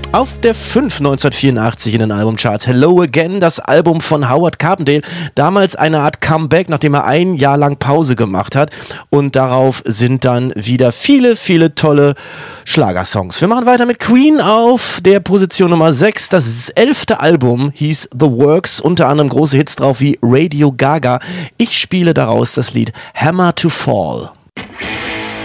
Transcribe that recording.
Auf der 5 1984 in den Albumcharts Hello Again, das Album von Howard Carpendale, damals eine Art Comeback, nachdem er ein Jahr lang Pause gemacht hat, und darauf sind dann wieder viele, viele tolle Schlagersongs. Wir machen weiter mit Queen auf der Position Nummer 6, das 11. Album hieß The Works, unter anderem große Hits drauf wie Radio Gaga. Ich spiele daraus das Lied Hammer to Fall.